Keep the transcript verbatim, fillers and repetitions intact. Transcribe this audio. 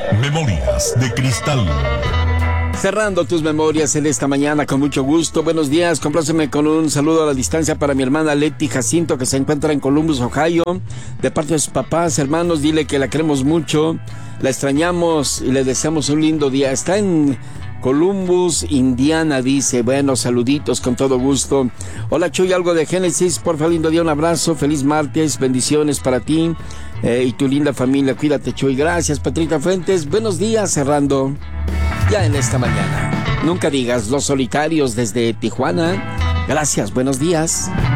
Memorias de Cristal. Cerrando tus memorias en esta mañana con mucho gusto. Buenos días, compláceme con un saludo a la distancia para mi hermana Leti Jacinto, que se encuentra en Columbus, Ohio. De parte de sus papás, hermanos, dile que la queremos mucho, la extrañamos y le deseamos un lindo día. Está en Columbus, Indiana, dice. Bueno, saluditos con todo gusto. Hola Chuy, algo de Génesis, porfa, lindo día, un abrazo, feliz martes, bendiciones para ti eh, y tu linda familia. Cuídate, Chuy. Gracias, Petrita Fuentes. Buenos días, cerrando ya en esta mañana. Nunca digas Los Solitarios desde Tijuana. Gracias, buenos días.